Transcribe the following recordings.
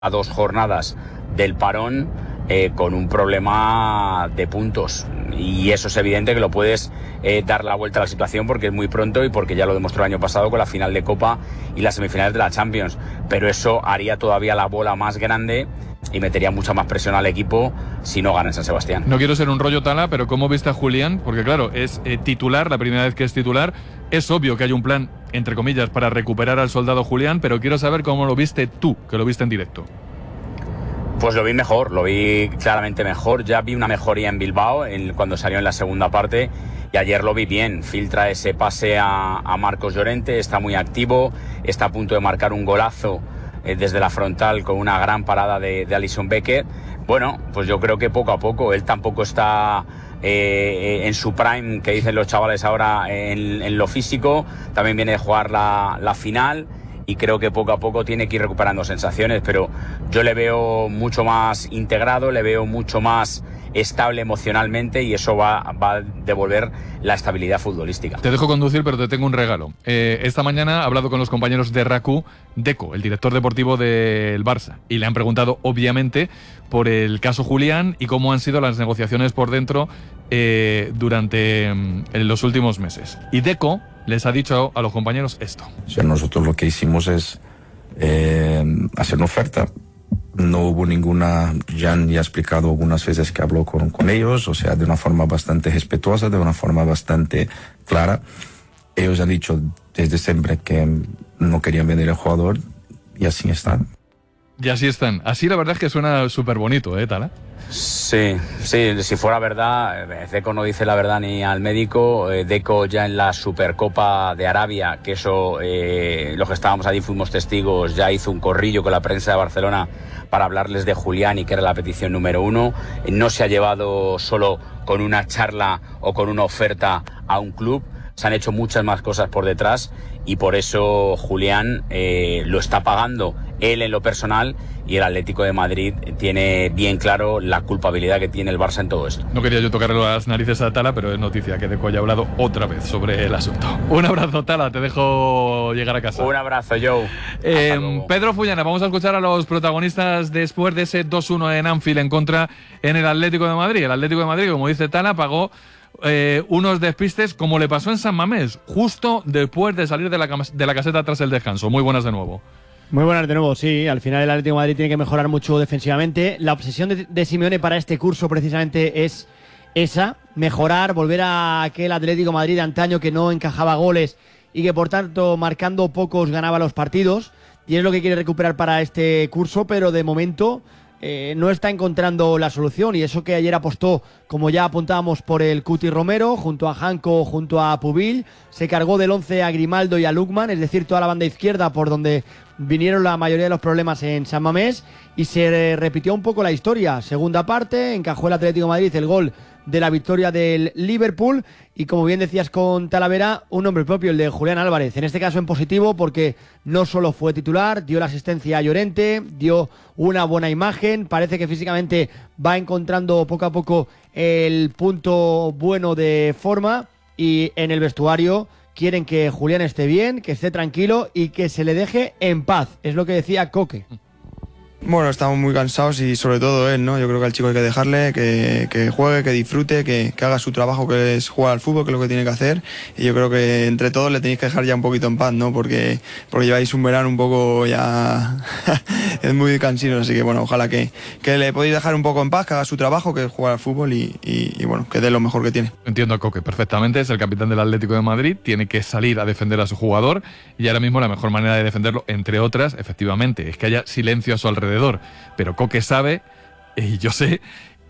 a 2 jornadas del parón con un problema de puntos, y eso es evidente que lo puedes dar la vuelta a la situación porque es muy pronto y porque ya lo demostró el año pasado con la final de Copa y las semifinales de la Champions, pero eso haría todavía la bola más grande y metería mucha más presión al equipo si no gana en San Sebastián. No quiero ser un rollo Tala, pero ¿cómo viste a Julián? Porque claro, es titular, la primera vez que es titular. Es obvio que hay un plan, entre comillas, para recuperar al soldado Julián, pero quiero saber cómo lo viste tú, que lo viste en directo. Pues lo vi mejor, lo vi claramente mejor. Ya vi una mejoría en Bilbao cuando salió en la segunda parte, y ayer lo vi bien. Filtra ese pase a Marcos Llorente, está muy activo, está a punto de marcar un golazo desde la frontal con una gran parada de Alisson Becker. Bueno, pues yo creo que poco a poco, él tampoco está en su prime, que dicen los chavales ahora, en lo físico. También viene de jugar la final, y creo que poco a poco tiene que ir recuperando sensaciones, pero yo le veo mucho más integrado, le veo mucho más estable emocionalmente, y eso va a devolver la estabilidad futbolística. Te dejo conducir, pero te tengo un regalo. Esta mañana he hablado con los compañeros de RACU, Deco, el director deportivo del Barça, y le han preguntado, obviamente, por el caso Julián y cómo han sido las negociaciones por dentro durante los últimos meses. Y Deco les ha dicho a los compañeros esto. O sea, nosotros lo que hicimos es hacer una oferta. No hubo ninguna, Jan ya ha explicado algunas veces que habló con ellos, o sea, de una forma bastante respetuosa, de una forma bastante clara. Ellos han dicho desde siempre que no querían vender el jugador, y así están. Y así están. Así la verdad es que suena súper bonito, Tala. Sí, si fuera verdad, Deco no dice la verdad ni al médico. Deco ya en la Supercopa de Arabia, que eso, los que estábamos allí fuimos testigos, ya hizo un corrillo con la prensa de Barcelona para hablarles de Julián, y que era la petición número 1. No se ha llevado solo con una charla o con una oferta a un club, se han hecho muchas más cosas por detrás, y por eso Julián lo está pagando él en lo personal, y el Atlético de Madrid tiene bien claro la culpabilidad que tiene el Barça en todo esto. No quería yo tocarle las narices a Tala, pero es noticia que Deco haya hablado otra vez sobre el asunto. Un abrazo, Tala, te dejo llegar a casa. Un abrazo, Joe. Pedro Fullana, vamos a escuchar a los protagonistas después de ese 2-1 en Anfield en el Atlético de Madrid. El Atlético de Madrid, como dice Tala, pagó unos despistes, como le pasó en San Mamés, justo después de salir de la caseta tras el descanso. Muy buenas de nuevo. Muy buenas de nuevo, sí. Al final el Atlético de Madrid tiene que mejorar mucho defensivamente. La obsesión de Simeone para este curso precisamente es esa, mejorar, volver a aquel Atlético de Madrid de antaño que no encajaba goles y que por tanto marcando pocos ganaba los partidos, y es lo que quiere recuperar para este curso, pero de momento no está encontrando la solución, y eso que ayer apostó, como ya apuntábamos, por el Cuti Romero, junto a Janko, junto a Pubil, se cargó del 11 a Grimaldo y a Lukman, es decir, toda la banda izquierda por donde vinieron la mayoría de los problemas en San Mamés, y se repitió un poco la historia. Segunda parte, encajó el Atlético de Madrid el gol de la victoria del Liverpool, y como bien decías con Talavera, un nombre propio, el de Julián Álvarez, en este caso en positivo, porque no solo fue titular, dio la asistencia a Llorente, dio una buena imagen, parece que físicamente va encontrando poco a poco el punto bueno de forma, y en el vestuario quieren que Julián esté bien, que esté tranquilo y que se le deje en paz, es lo que decía Coque. Bueno, estamos muy cansados, y sobre todo él, ¿no? Yo creo que al chico hay que dejarle que juegue, que disfrute, que haga su trabajo, que es jugar al fútbol, que es lo que tiene que hacer, y yo creo que entre todos le tenéis que dejar ya un poquito en paz, ¿no? Porque lleváis un verano un poco ya es muy cansino, así que bueno, ojalá que le podéis dejar un poco en paz, que haga su trabajo, que es jugar al fútbol, y bueno, que dé lo mejor que tiene. Entiendo a Coque perfectamente, es el capitán del Atlético de Madrid, tiene que salir a defender a su jugador, y ahora mismo la mejor manera de defenderlo, entre otras, efectivamente, es que haya silencio a su alrededor. Pero Coque sabe, y yo sé,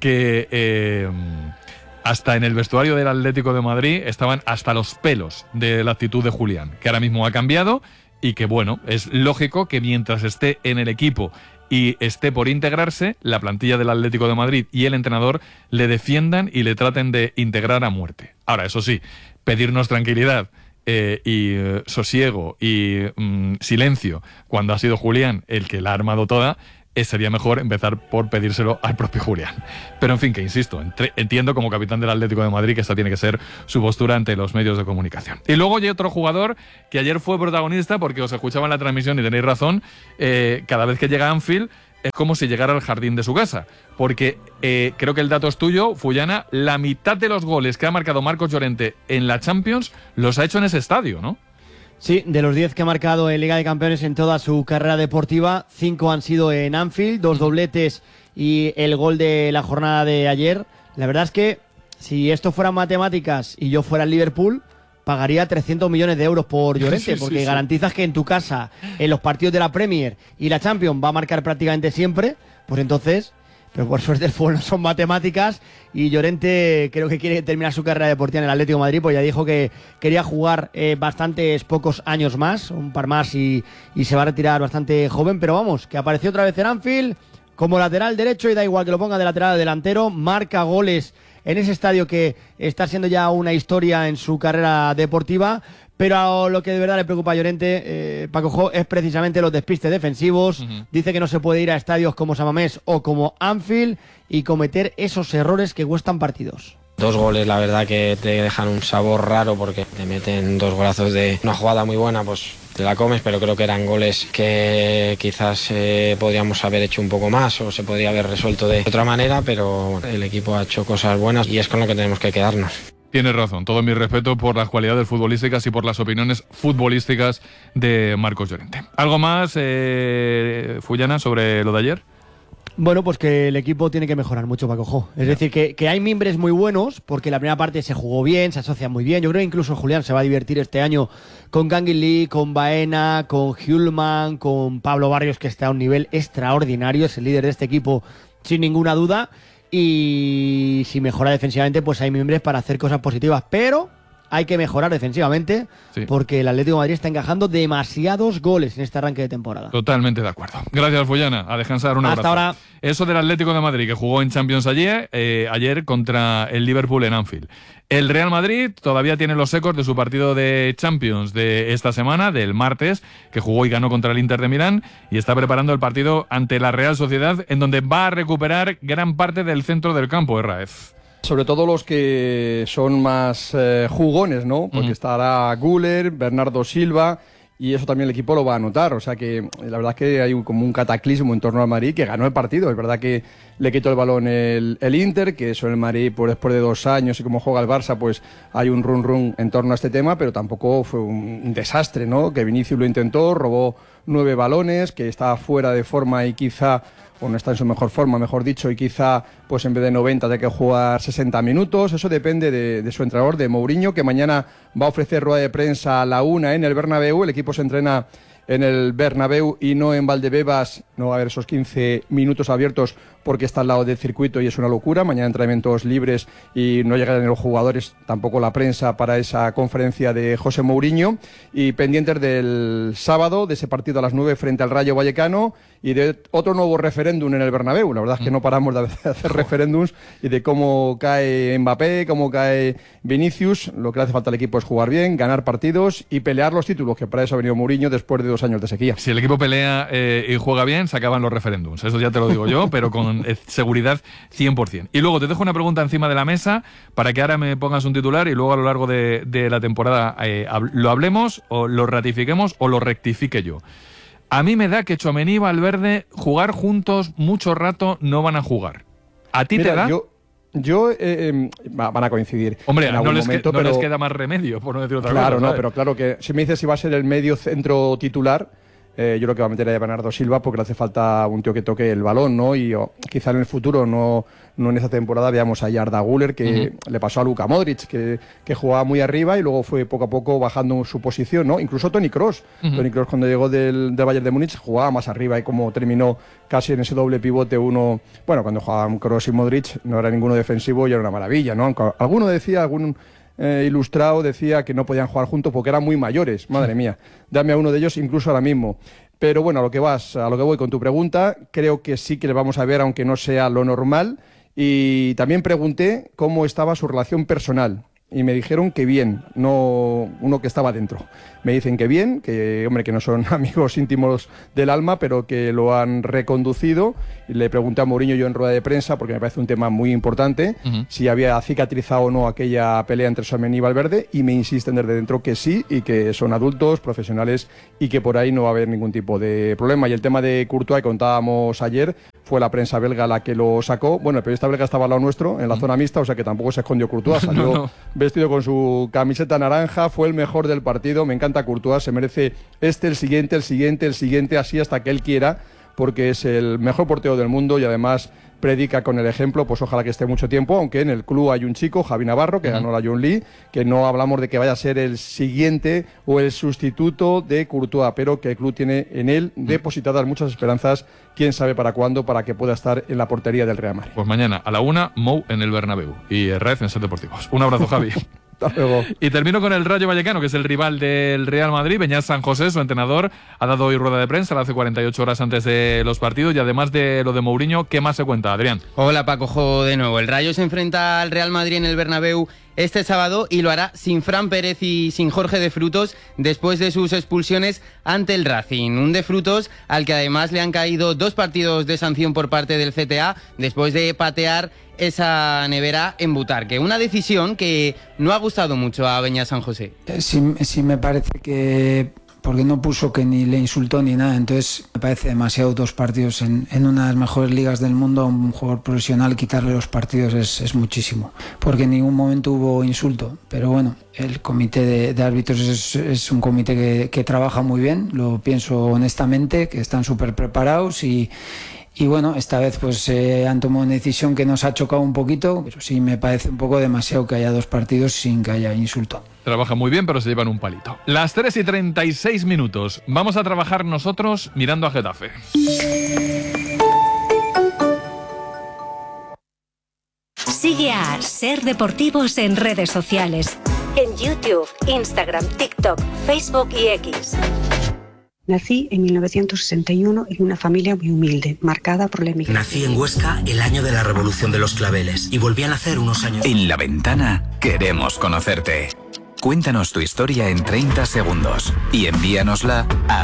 que hasta en el vestuario del Atlético de Madrid estaban hasta los pelos de la actitud de Julián, que ahora mismo ha cambiado, y que bueno, es lógico que mientras esté en el equipo y esté por integrarse, la plantilla del Atlético de Madrid y el entrenador le defiendan y le traten de integrar a muerte. Ahora, eso sí, pedirnos tranquilidad y sosiego y silencio cuando ha sido Julián el que la ha armado toda, sería mejor empezar por pedírselo al propio Julián. Pero en fin, que insisto, entiendo como capitán del Atlético de Madrid que esta tiene que ser su postura ante los medios de comunicación. Y luego hay otro jugador que ayer fue protagonista, porque os escuchaba en la transmisión y tenéis razón, cada vez que llega a Anfield es como si llegara al jardín de su casa, porque creo que el dato es tuyo, Fullana, la mitad de los goles que ha marcado Marcos Llorente en la Champions los ha hecho en ese estadio, ¿no? Sí, de los 10 que ha marcado en Liga de Campeones en toda su carrera deportiva, 5 han sido en Anfield, 2 dobletes y el gol de la jornada de ayer. La verdad es que si esto fueran matemáticas y yo fuera el Liverpool, pagaría 300 millones de euros por Llorente, porque garantizas que en tu casa, en los partidos de la Premier y la Champions, va a marcar prácticamente siempre, pues entonces... Pero por suerte el fútbol no son matemáticas y Llorente creo que quiere terminar su carrera deportiva en el Atlético de Madrid, pues ya dijo que quería jugar bastantes pocos años más, un par más y se va a retirar bastante joven, pero vamos, que apareció otra vez en Anfield como lateral derecho y da igual que lo ponga de lateral o delantero, marca goles en ese estadio que está siendo ya una historia en su carrera deportiva. Pero lo que de verdad le preocupa a Llorente, Paco Jo, es precisamente los despistes defensivos. Dice que no se puede ir a estadios como San Mamés o como Anfield y cometer esos errores que cuestan partidos. 2 goles, la verdad que te dejan un sabor raro porque te meten 2 golazos de una jugada muy buena, pues te la comes, pero creo que eran goles que quizás podríamos haber hecho un poco más o se podría haber resuelto de otra manera, pero bueno, el equipo ha hecho cosas buenas y es con lo que tenemos que quedarnos. Tienes razón, todo mi respeto por las cualidades futbolísticas y por las opiniones futbolísticas de Marcos Llorente. ¿Algo más, Fullana, sobre lo de ayer? Bueno, pues que el equipo tiene que mejorar mucho, Paco Jo. Es decir, que hay mimbres muy buenos, porque la primera parte se jugó bien, se asocia muy bien. Yo creo que incluso Julián se va a divertir este año con Kangin Lee, con Baena, con Hjulman, con Pablo Barrios, que está a un nivel extraordinario, es el líder de este equipo sin ninguna duda. Y si mejora defensivamente, pues hay mimbres para hacer cosas positivas, pero hay que mejorar defensivamente, sí, porque el Atlético de Madrid está encajando demasiados goles en este arranque de temporada. Totalmente de acuerdo. Gracias, Fullana. A descansar, un abrazo. Hasta ahora. Eso del Atlético de Madrid, que jugó en Champions ayer contra el Liverpool en Anfield. El Real Madrid todavía tiene los ecos de su partido de Champions de esta semana, del martes, que jugó y ganó contra el Inter de Milán, y está preparando el partido ante la Real Sociedad, en donde va a recuperar gran parte del centro del campo, Raez. Sobre todo los que son más jugones, ¿no? Porque estará Güler, Bernardo Silva, y eso también el equipo lo va a notar. O sea que la verdad es que hay como un cataclismo en torno al Madrid, que ganó el partido. Es verdad que le quitó el balón el Inter, que eso en el Madrid, pues después de 2 años y como juega el Barça, pues hay un run en torno a este tema, pero tampoco fue un desastre, ¿no? Que Vinicius lo intentó, robó 9 balones, que estaba fuera de forma y quizá... o no está en su mejor forma, mejor dicho, y quizá pues en vez de 90 tenga que jugar 60 minutos. Eso depende de su entrenador, de Mourinho, que mañana va a ofrecer rueda de prensa a la 1 en el Bernabéu. El equipo se entrena en el Bernabéu y no en Valdebebas. No va a haber esos 15 minutos abiertos porque está al lado del circuito y es una locura. Mañana entrenamientos libres y no llegarán los jugadores, tampoco la prensa, para esa conferencia de José Mourinho. Y pendientes del sábado, de ese partido a las 9 frente al Rayo Vallecano y de otro nuevo referéndum en el Bernabéu. La verdad es que no paramos de hacer referéndums y de cómo cae Mbappé, cómo cae Vinicius. Lo que le hace falta al equipo es jugar bien, ganar partidos y pelear los títulos, que para eso ha venido Mourinho después de 2 años de sequía. Si el equipo pelea y juega bien, se acaban los referéndums. Eso ya te lo digo yo, pero con seguridad 100%. Y luego te dejo una pregunta encima de la mesa para que ahora me pongas un titular y luego a lo largo de la temporada lo hablemos o lo ratifiquemos o lo rectifique yo. A mí me da que Tchouaméni y Valverde jugar juntos mucho rato no van a jugar. ¿A ti te da? Van a coincidir. Hombre, no les queda más remedio, por no decir otra cosa. Claro, no, pero claro que si me dices si va a ser el medio centro titular, yo creo que va a meter a Bernardo Silva porque le hace falta un tío que toque el balón, ¿no? Y quizá en el futuro, no en esta temporada, veamos a Arda Güler, que le pasó a Luka Modric, que jugaba muy arriba y luego fue poco a poco bajando su posición, ¿no? Incluso Toni Kroos. Toni Kroos, cuando llegó del Bayern de Múnich, jugaba más arriba y como terminó casi en ese doble pivote bueno, cuando jugaban Kroos y Modric no era ninguno defensivo y era una maravilla, ¿no? Aunque alguno decía, ilustrado decía que no podían jugar juntos porque eran muy mayores. Madre mía, dame a uno de ellos incluso ahora mismo. Pero bueno, a lo que voy con tu pregunta, creo que sí que le vamos a ver, aunque no sea lo normal. Y también pregunté cómo estaba su relación personal. y me dijeron que bien, no uno que estaba dentro. Me dicen que bien, que hombre, que no son amigos íntimos del alma, pero que lo han reconducido. Y le pregunté a Mourinho yo en rueda de prensa, porque me parece un tema muy importante, si había cicatrizado o no aquella pelea entre Tchouaméni y Valverde, y me insisten desde dentro que sí, y que son adultos, profesionales, y que por ahí no va a haber ningún tipo de problema. Y el tema de Courtois, que contábamos ayer, fue la prensa belga la que lo sacó. Bueno, el periodista belga estaba al lado nuestro, en la zona mixta, o sea que tampoco se escondió Courtois, salió vestido con su camiseta naranja, fue el mejor del partido. Me encanta Courtois, se merece el siguiente, así hasta que él quiera, porque es el mejor portero del mundo y además predica con el ejemplo. Pues ojalá que esté mucho tiempo, aunque en el club hay un chico, Javi Navarro, que ganó la John Lee, que no hablamos de que vaya a ser el siguiente o el sustituto de Courtois, pero que el club tiene en él depositadas muchas esperanzas, quién sabe para cuándo, para que pueda estar en la portería del Real Madrid. Pues mañana a la 1, Mou en el Bernabéu y Rez en Ser Deportivos. Un abrazo, Javi. Hasta luego. Y termino con el Rayo Vallecano, que es el rival del Real Madrid. Beñat San José, su entrenador, ha dado hoy rueda de prensa hace 48 horas antes de los partidos. Y además de lo de Mourinho, ¿qué más se cuenta, Adrián? Hola, Paco, de nuevo. El Rayo se enfrenta al Real Madrid en el Bernabéu este sábado y lo hará sin Fran Pérez y sin Jorge de Frutos después de sus expulsiones ante el Racing. Un de Frutos al que además le han caído 2 partidos de sanción por parte del CTA después de patear esa nevera en Butarque. Una decisión que no ha gustado mucho a Beñat San José. Sí me parece que... porque no puso que ni le insultó ni nada, entonces me parece demasiado 2 partidos en una de las mejores ligas del mundo a un jugador profesional. Quitarle los partidos es muchísimo, porque en ningún momento hubo insulto, pero bueno, el comité de árbitros es un comité que trabaja muy bien, lo pienso honestamente, que están súper preparados y bueno, esta vez pues han tomado una decisión que nos ha chocado un poquito, pero sí me parece un poco demasiado que haya 2 partidos sin que haya insulto. Trabaja muy bien, pero se llevan un palito. Las 3:36. Vamos a trabajar nosotros mirando a Getafe. Sigue a Ser Deportivos en redes sociales. En YouTube, Instagram, TikTok, Facebook y X. Nací en 1961 en una familia muy humilde, marcada por la emigración. Nací en Huesca el año de la Revolución de los Claveles y volví a nacer unos años. En La Ventana queremos conocerte. Cuéntanos tu historia en 30 segundos y envíanosla a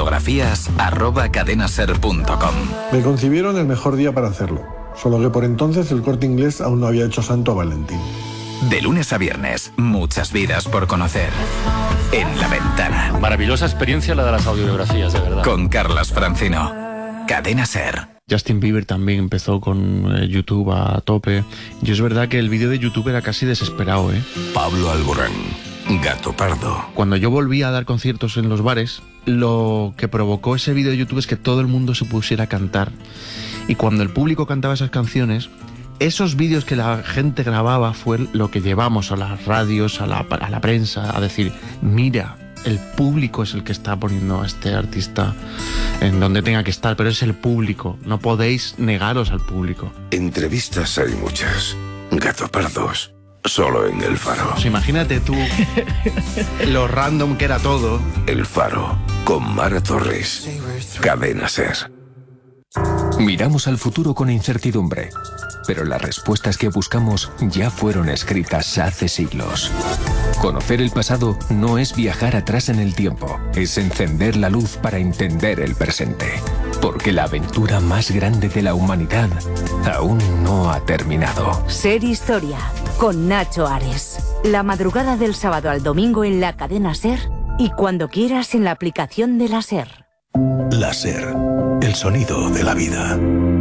audiobiografías@cadenaser.com. Me concibieron el mejor día para hacerlo, solo que por entonces el Corte Inglés aún no había hecho santo a Valentín. De lunes a viernes, muchas vidas por conocer. En La Ventana. Maravillosa experiencia la de las audiobiografías, de verdad. Con Carlas Francino. Cadena Ser. Justin Bieber también empezó con YouTube a tope. Y es verdad que el vídeo de YouTube era casi desesperado, ¿eh? Pablo Alborán. Gato Pardo. Cuando yo volví a dar conciertos en los bares, lo que provocó ese vídeo de YouTube es que todo el mundo se pusiera a cantar. Y cuando el público cantaba esas canciones, esos vídeos que la gente grababa fue lo que llevamos a las radios, a la prensa, a decir, mira, el público es el que está poniendo a este artista en donde tenga que estar, pero es el público, no podéis negaros al público. Entrevistas hay muchas, Gato Pardos, solo en El Faro. Pues imagínate tú lo random que era todo. El Faro, con Mara Torres, Cadena Ser. Miramos al futuro con incertidumbre, pero las respuestas que buscamos ya fueron escritas hace siglos. Conocer el pasado no es viajar atrás en el tiempo, es encender la luz para entender el presente. Porque la aventura más grande de la humanidad aún no ha terminado. Ser Historia, con Nacho Ares. La madrugada del sábado al domingo en la cadena Ser y cuando quieras en la aplicación de la Ser. La Ser, el sonido de la vida.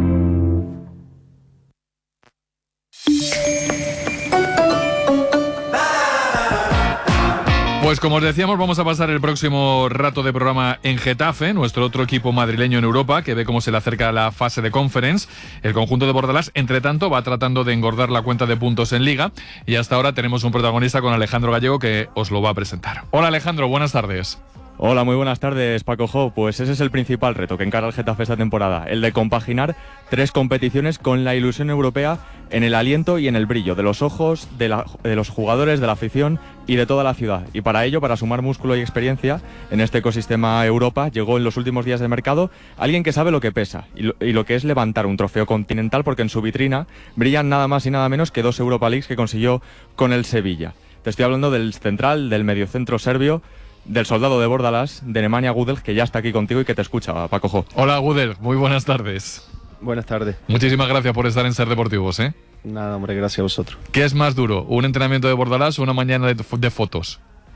Pues como os decíamos, vamos a pasar el próximo rato de programa en Getafe, nuestro otro equipo madrileño en Europa, que ve cómo se le acerca la fase de Conference. El conjunto de Bordalás, entre tanto, va tratando de engordar la cuenta de puntos en Liga, y hasta ahora tenemos un protagonista con Alejandro Gallego que os lo va a presentar. Hola Alejandro, buenas tardes. Hola, muy buenas tardes, Paco Jo. Pues ese es el principal reto que encara el Getafe esta temporada, el de compaginar 3 competiciones con la ilusión europea en el aliento y en el brillo de los ojos, de los jugadores, de la afición y de toda la ciudad. Y para ello, para sumar músculo y experiencia en este ecosistema Europa, llegó en los últimos días de mercado alguien que sabe lo que pesa y lo que es levantar un trofeo continental, porque en su vitrina brillan nada más y nada menos que 2 Europa Leagues que consiguió con el Sevilla. Te estoy hablando del central, del mediocentro serbio, del soldado de Bordalás, de Nemanja Gudel, que ya está aquí contigo y que te escucha, Paco Jo. Hola, Gudel, muy buenas tardes. Buenas tardes. Muchísimas gracias por estar en Ser Deportivos, ¿eh? Nada, hombre, gracias a vosotros. ¿Qué es más duro, un entrenamiento de Bordalás o una mañana de fotos?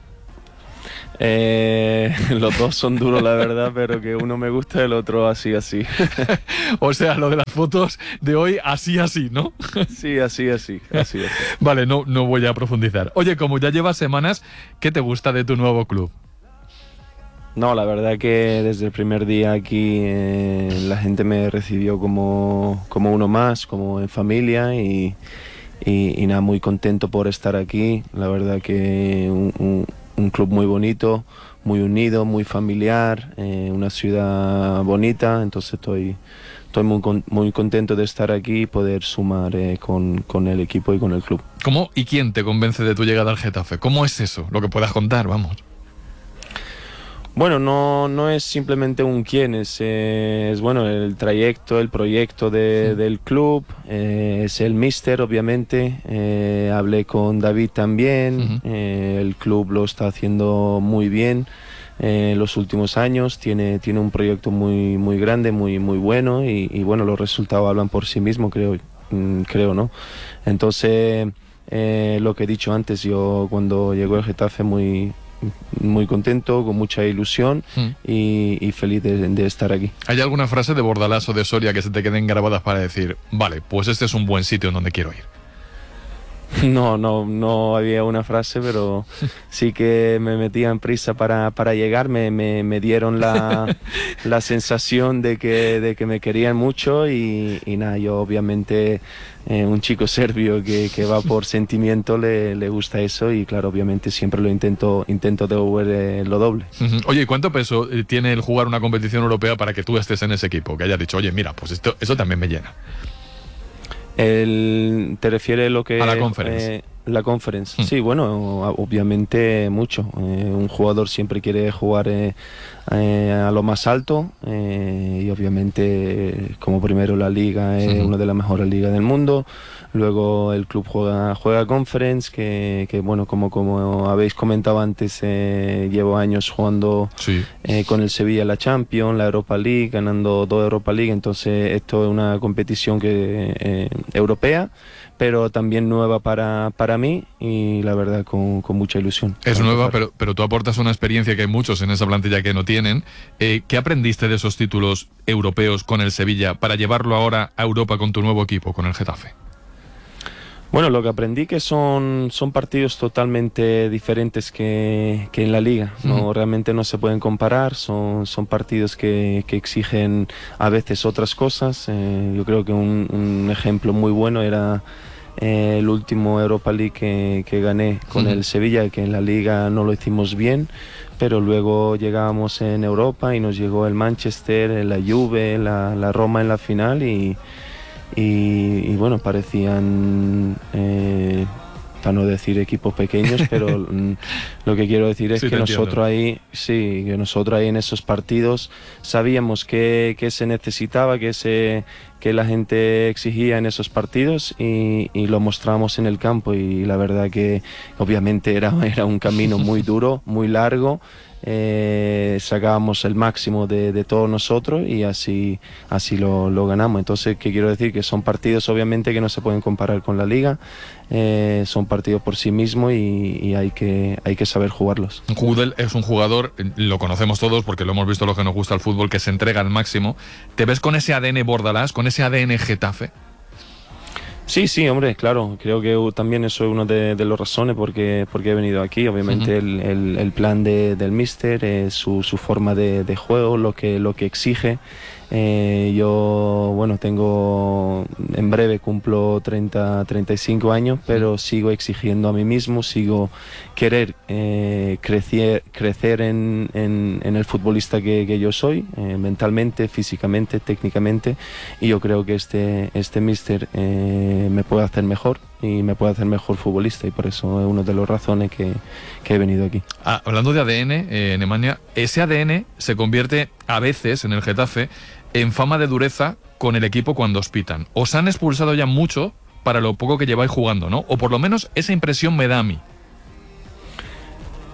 Los dos son duros, la verdad, pero que uno me gusta y el otro así. O sea, lo de las fotos de hoy así, ¿no? Sí, así. Vale, no voy a profundizar. Oye, como ya llevas semanas, ¿qué te gusta de tu nuevo club? No, la verdad que desde el primer día aquí la gente me recibió como uno más, como en familia y nada, muy contento por estar aquí. La verdad que un club muy bonito, muy unido, muy familiar, una ciudad bonita, entonces estoy muy contento de estar aquí y poder sumar con el equipo y con el club. ¿Cómo y quién te convence de tu llegada al Getafe? ¿Cómo es eso? Lo que puedas contar, vamos. Bueno, no es simplemente un quién, es bueno, el trayecto, el proyecto del club, es el míster, obviamente. Hablé con David también, el club lo está haciendo muy bien los últimos años, tiene un proyecto muy grande, muy bueno y bueno, los resultados hablan por sí mismos, creo, ¿no? Entonces, lo que he dicho antes, yo cuando llegó el Getafe muy contento, con mucha ilusión y feliz de estar aquí. ¿Hay alguna frase de Bordalás o de Soria que se te queden grabadas para decir, vale, pues este es un buen sitio en donde quiero ir? No había una frase, pero sí que me metían prisa para llegar, me dieron la sensación de que me querían mucho y nada, yo obviamente un chico serbio que va por sentimiento le gusta eso y claro, obviamente siempre lo intento devolver lo doble. Oye, ¿y cuánto peso tiene el jugar una competición europea para que tú estés en ese equipo? Que hayas dicho, oye, mira, pues eso también me llena. ¿Te refieres a la conference? La conference, sí, bueno, obviamente mucho. Un jugador siempre quiere jugar a lo más alto y obviamente como primero la liga es una de las mejores ligas del mundo. Luego el club juega Conference, que bueno, como habéis comentado antes, llevo años jugando con el Sevilla la Champions, la Europa League, ganando 2 Europa League, entonces esto es una competición europea, pero también nueva para mí y la verdad con mucha ilusión. Es nueva, pero tú aportas una experiencia que hay muchos en esa plantilla que no tienen. ¿Qué aprendiste de esos títulos europeos con el Sevilla para llevarlo ahora a Europa con tu nuevo equipo, con el Getafe? Bueno, lo que aprendí que son partidos totalmente diferentes que en la liga. Realmente no se pueden comparar, son partidos que exigen a veces otras cosas. Yo creo que un ejemplo muy bueno era el último Europa League que gané con el Sevilla, que en la liga no lo hicimos bien, pero luego llegábamos en Europa y nos llegó el Manchester, la Juve, la Roma en la final y bueno, parecían, para no decir equipos pequeños, pero lo que quiero decir es que nosotros ahí en esos partidos sabíamos que se necesitaba, que la gente exigía en esos partidos y lo mostramos en el campo y la verdad que obviamente era un camino muy duro, muy largo. Sacábamos el máximo de todos nosotros y así lo ganamos. Entonces, ¿qué quiero decir? Que son partidos obviamente que no se pueden comparar con la liga, son partidos por sí mismos y hay que saber jugarlos. Gudel es un jugador, lo conocemos todos porque lo hemos visto los que nos gusta el fútbol, que se entrega al máximo. ¿Te ves con ese ADN Bordalás, con ese ADN Getafe? Sí, hombre, claro. Creo que también eso es una de las razones porque he venido aquí. Obviamente el plan del míster, su forma de juego, lo que exige. Yo, bueno, en breve cumplo 35 años, pero sigo exigiendo a mí mismo, sigo querer crecer en el futbolista que yo soy, mentalmente, físicamente, técnicamente, y yo creo que este míster me puede hacer mejor y me puede hacer mejor futbolista y por eso es una de las razones que he venido aquí. Hablando de ADN, Nemanja, ese ADN se convierte a veces en el Getafe en fama de dureza con el equipo cuando os pitan. Os han expulsado ya mucho para lo poco que lleváis jugando, ¿no? O por lo menos esa impresión me da a mí.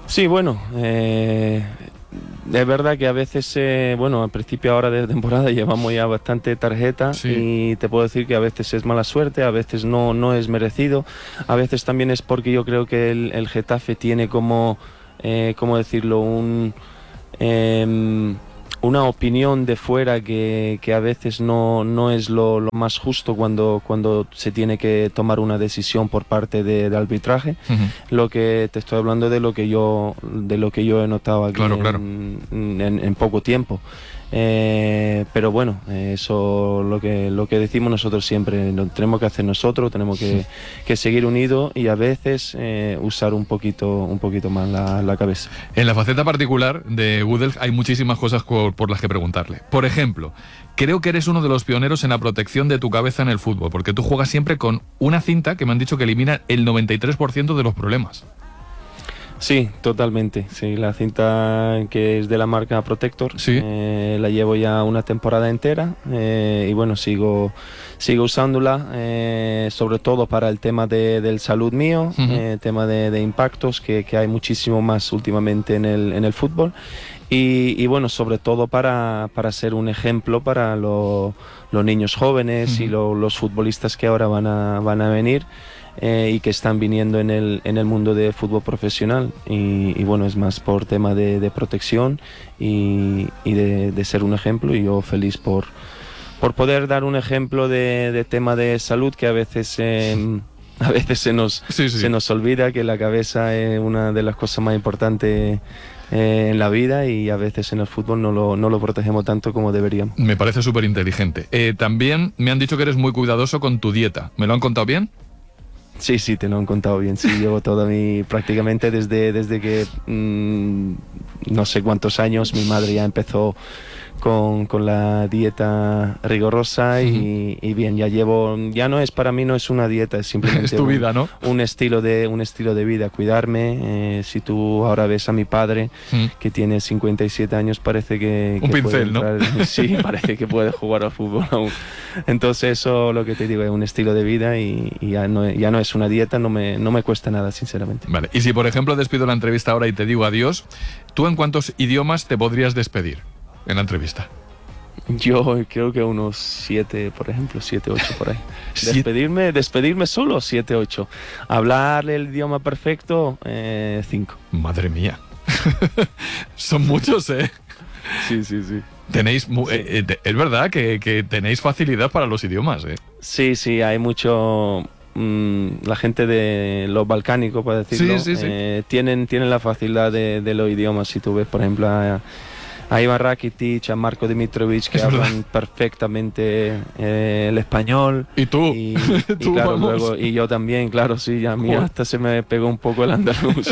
Sí, bueno, es verdad que a veces, bueno, al principio ahora de temporada llevamos ya bastante tarjeta y te puedo decir que a veces es mala suerte, a veces no es merecido, a veces también es porque yo creo que el Getafe tiene como, ¿cómo decirlo?, una opinión de fuera que a veces no es lo más justo cuando se tiene que tomar una decisión por parte de arbitraje. Lo que te estoy hablando de lo que yo he notado aquí en poco tiempo. Pero bueno, eso lo que decimos nosotros siempre, lo tenemos que hacer nosotros, tenemos que seguir unidos y a veces usar un poquito más la cabeza. En la faceta particular de Gudel hay muchísimas cosas por las que preguntarle. Por ejemplo, creo que eres uno de los pioneros en la protección de tu cabeza en el fútbol, porque tú juegas siempre con una cinta que me han dicho que elimina el 93% de los problemas. Sí, totalmente. Sí, la cinta que es de la marca Protector, la llevo ya una temporada entera y bueno, sigo usándola, sobre todo para el tema del salud mío, tema de impactos que hay muchísimo más últimamente en el fútbol y bueno, sobre todo para ser un ejemplo para los niños jóvenes y los futbolistas que ahora van a venir. Y que están viniendo en el mundo de fútbol profesional y bueno, es más por tema de protección y de ser un ejemplo, y yo feliz por poder dar un ejemplo de tema de salud que a veces se nos olvida que la cabeza es una de las cosas más importantes en la vida y a veces en el fútbol no lo protegemos tanto como deberíamos. Me parece súper inteligente. También me han dicho que eres muy cuidadoso con tu dieta. ¿Me lo han contado bien? Sí, te lo han contado bien. Sí, llevo prácticamente desde que no sé cuántos años mi madre ya empezó con la dieta rigurosa y bien, para mí no es una dieta, es simplemente es tu vida, ¿no? un estilo de vida, cuidarme. Si tú ahora ves a mi padre que tiene 57 años, parece que un pincel, ¿no? Sí, parece que puede jugar al fútbol aún. Entonces eso, lo que te digo, es un estilo de vida y ya no es una dieta, no me cuesta nada, sinceramente. Vale, y si por ejemplo despido la entrevista ahora y te digo adiós, ¿tú en cuántos idiomas te podrías despedir en la entrevista? Yo creo que unos 7, por ejemplo, 7, 8 por ahí. Despedirme solo, 7, 8. Hablar el idioma perfecto, 5. Madre mía. Son muchos, ¿eh? Sí. Tenéis, es verdad que tenéis facilidad para los idiomas, ¿eh? Sí, hay mucho... la gente de los balcánicos, por decirlo, tienen la facilidad de los idiomas. Si tú ves, por ejemplo, a Ivan Rakitic, a Marko Dimitrovic, que hablan perfectamente el español. ¿Y tú? Y claro, luego, y yo también, claro, sí, a mí hasta se me pegó un poco el andaluz.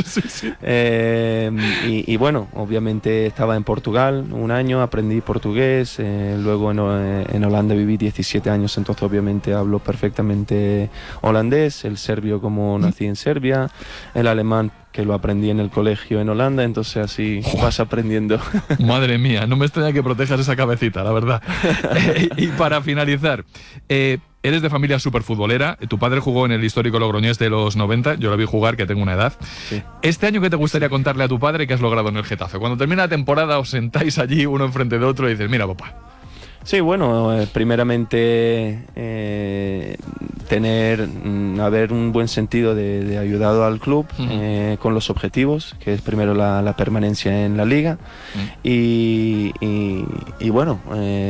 Y bueno, obviamente estaba en Portugal un año, aprendí portugués, luego en Holanda viví 17 años, entonces obviamente hablo perfectamente holandés, el serbio como nací en Serbia, el alemán que lo aprendí en el colegio en Holanda, entonces así vas aprendiendo. Madre mía, no me extraña que protejas esa cabecita, la verdad. Y para finalizar, eres de familia súper futbolera, tu padre jugó en el histórico Logroñés de los 90, yo lo vi jugar, que tengo una edad. Sí. Este año, ¿qué te gustaría contarle a tu padre que has logrado en el Getafe? Cuando termina la temporada os sentáis allí uno enfrente de otro y dices, mira papá. Sí, bueno, primeramente haber un buen sentido de ayudado al club con los objetivos, que es primero la permanencia en la liga y bueno,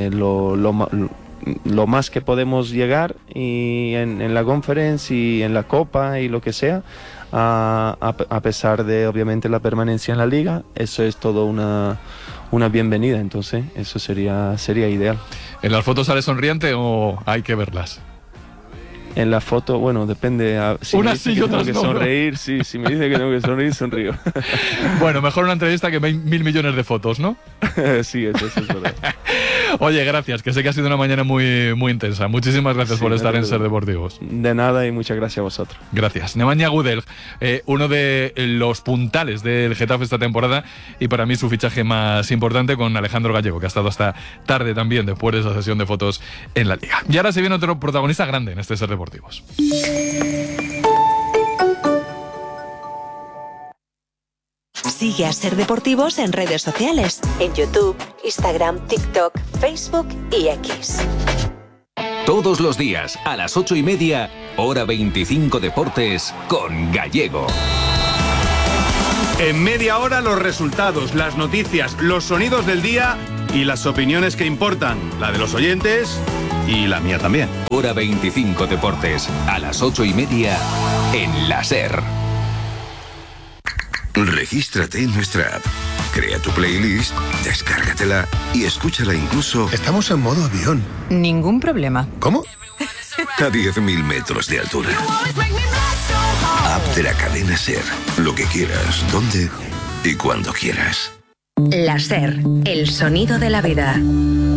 lo más que podemos llegar y en la conference y en la copa y lo que sea, a pesar de obviamente la permanencia en la liga, eso es todo una bienvenida, entonces eso sería ideal. ¿En las fotos sale sonriente o hay que verlas? En la foto, bueno, depende. Si unas sí y otras no. Sonreír, sí, si me dice que tengo que sonreír, sonrío. Bueno, mejor una entrevista que 1.000 millones de fotos, ¿no? Sí, eso es verdad. Oye, gracias, que sé que ha sido una mañana muy, muy intensa. Muchísimas gracias por estar en Ser Deportivos. De nada y muchas gracias a vosotros. Gracias. Nemanja Gudel, uno de los puntales del Getafe esta temporada y para mí su fichaje más importante con Alejandro Gallego, que ha estado hasta tarde también después de esa sesión de fotos en la Liga. Y ahora se viene otro protagonista grande en este Ser Deportivos. Si Sigue a Ser Deportivos en redes sociales, en YouTube, Instagram, TikTok, Facebook y X. Todos los días, a las 8:30, Hora 25 Deportes, con Gallego. En media hora los resultados, las noticias, los sonidos del día y las opiniones que importan, la de los oyentes y la mía también. Hora 25 Deportes, a las 8:30, en la SER. Regístrate en nuestra app, crea tu playlist, descárgatela y escúchala incluso... Estamos en modo avión. Ningún problema. ¿Cómo? A 10.000 metros de altura. App de la cadena SER. Lo que quieras, donde y cuando quieras. La SER, el sonido de la vida.